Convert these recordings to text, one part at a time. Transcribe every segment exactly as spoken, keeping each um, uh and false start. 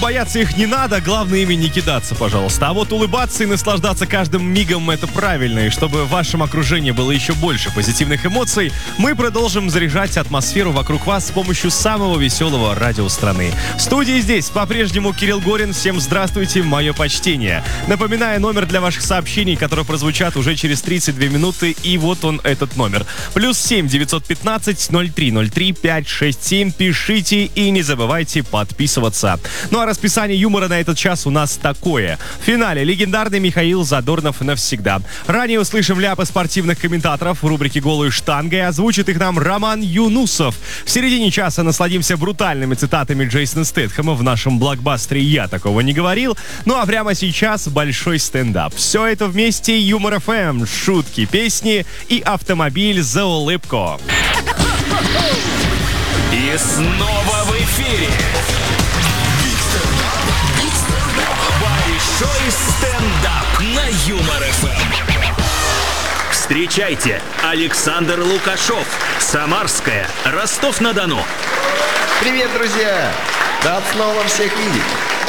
бояться их не надо, главное ими не кидаться, пожалуйста. А вот улыбаться и наслаждаться каждым мигом — это правильно. И чтобы в вашем окружении было еще больше позитивных эмоций, мы продолжим заряжать атмосферу вокруг вас с помощью самого веселого радио страны. В студии здесь по-прежнему Кирилл Горин. Всем здравствуйте, мое почтение. Напоминаю, номер для ваших сообщений, которые прозвучат уже через тридцать две минуты. И вот он, этот номер. Плюс семь девятьсот пятнадцать ноль три ноль три пять шесть семь. Пишите и не забывайте подписываться. Ну а расписание юмора на этот час у нас такое. В финале легендарный Михаил Задорнов навсегда. Ранее услышим ляпы спортивных комментаторов в рубрике «Голую штангой». Озвучит их нам Роман Юнусов. В середине часа насладимся брутальными цитатами Джейсона Стэтхэма в нашем блокбастере «Я такого не говорил». Ну а прямо сейчас большой стендап. Все это вместе Юмор эф эм, шутки, песни и автомобиль за улыбку. И снова в эфире большой стендап на Юмор эф эм. Встречайте, Александр Лукашов, Самарская, Ростов-на-Дону. Привет, друзья! Рад снова всех видеть.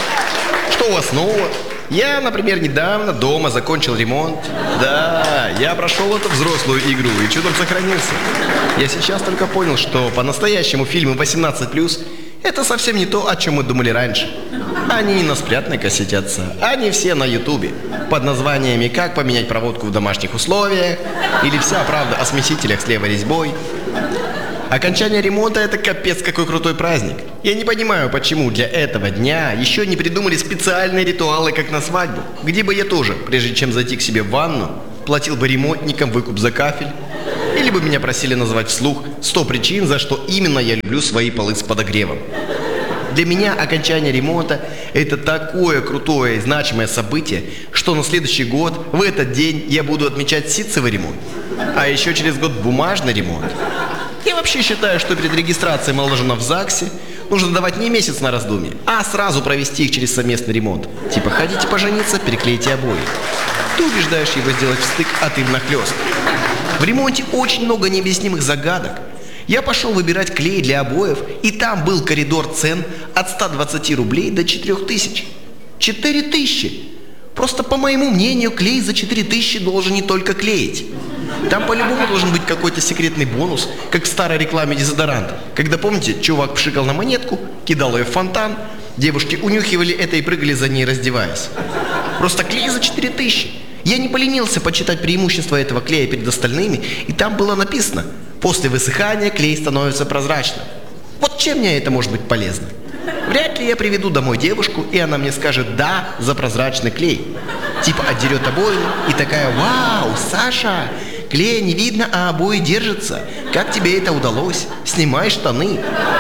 Что у вас нового? Я, например, недавно дома закончил ремонт. Да, я прошел эту взрослую игру и чудом сохранился. Я сейчас только понял, что по-настоящему фильмы восемнадцать плюс это совсем не то, о чем мы думали раньше. Они не на спрятной кассете отца, они все на ютубе под названиями «Как поменять проводку в домашних условиях» или «Вся правда о смесителях с левой резьбой». Окончание ремонта — это капец какой крутой праздник. Я не понимаю, почему для этого дня еще не придумали специальные ритуалы, как на свадьбу, где бы я тоже, прежде чем зайти к себе в ванну, платил бы ремонтникам выкуп за кафель. Или бы меня просили назвать вслух сто причин, за что именно я люблю свои полы с подогревом. Для меня окончание ремонта – это такое крутое и значимое событие, что на следующий год в этот день я буду отмечать ситцевый ремонт, а еще через год бумажный ремонт. Я вообще считаю, что перед регистрацией молодоженов в ЗАГСе нужно давать не месяц на раздумье, а сразу провести их через совместный ремонт. Типа, хотите пожениться, переклейте обои. Ты убеждаешь его сделать встык, а ты внахлёст. В ремонте очень много необъяснимых загадок. Я пошел выбирать клей для обоев, и там был коридор цен от ста двадцати рублей до четырёх тысяч. четыре тысячи! Просто, по моему мнению, клей за четыре тысячи должен не только клеить. Там по-любому должен быть какой-то секретный бонус, как в старой рекламе дезодоранта. Когда, помните, чувак пшикал на монетку, кидал ее в фонтан, девушки унюхивали это и прыгали за ней, раздеваясь. Просто клей за четыре тысячи. Я не поленился почитать преимущества этого клея перед остальными, и там было написано: после высыхания клей становится прозрачным. Вот чем мне это может быть полезно? Вряд ли я приведу домой девушку, и она мне скажет «да» за прозрачный клей. Типа отдерет обои и такая: «Вау, Саша, клея не видно, а обои держатся. Как тебе это удалось? Снимай штаны».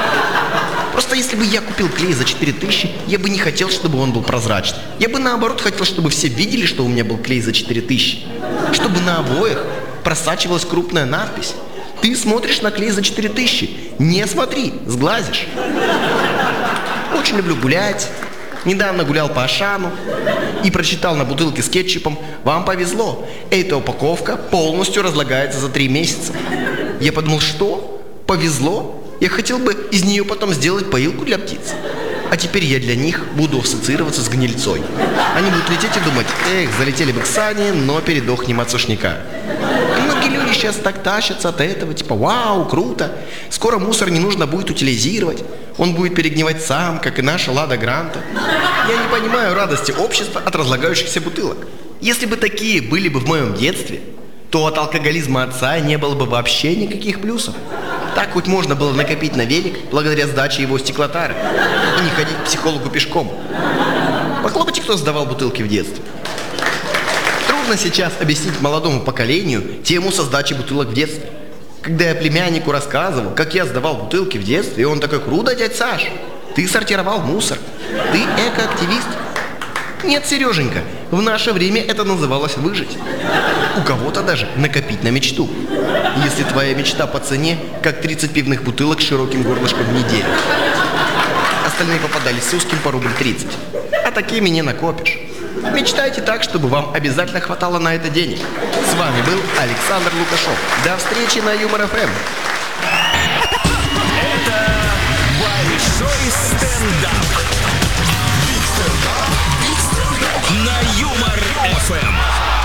Просто если бы я купил клей за четыре тысячи, я бы не хотел, чтобы он был прозрачный. Я бы наоборот хотел, чтобы все видели, что у меня был клей за четыре тысячи. Чтобы на обоях просачивалась крупная надпись: «Ты смотришь на клей за четыре тысячи. Не смотри, сглазишь». Очень люблю гулять. Недавно гулял по Ашану и прочитал на бутылке с кетчупом: «Вам повезло, эта упаковка полностью разлагается за три месяца». Я подумал: что? Повезло? Я хотел бы из нее потом сделать поилку для птиц. А теперь я для них буду ассоциироваться с гнильцой. Они будут лететь и думать: эх, залетели бы к Сане, но передохнем от сушняка. Многие люди сейчас так тащатся от этого, типа: вау, круто, скоро мусор не нужно будет утилизировать, он будет перегнивать сам, как и наша Лада Гранта. Я не понимаю радости общества от разлагающихся бутылок. Если бы такие были бы в моем детстве, то от алкоголизма отца не было бы вообще никаких плюсов. Так хоть можно было накопить на велик благодаря сдаче его стеклотары и не ходить к психологу пешком. Похлопайте, кто сдавал бутылки в детстве. Трудно сейчас объяснить молодому поколению тему со сдачей бутылок в детстве. Когда я племяннику рассказывал, как я сдавал бутылки в детстве, и он такой: круто, дядь Саш, ты сортировал мусор, ты экоактивист. Нет, Сереженька, в наше время это называлось выжить. У кого-то даже накопить на мечту. Если твоя мечта по цене, как тридцать пивных бутылок с широким горлышком в неделю. Остальные попадались с узким по рубль тридцать. А такими не накопишь. Мечтайте так, чтобы вам обязательно хватало на это денег. С вами был Александр Лукашов. До встречи на Юмор эф эм. Это большой стендап. эф эм.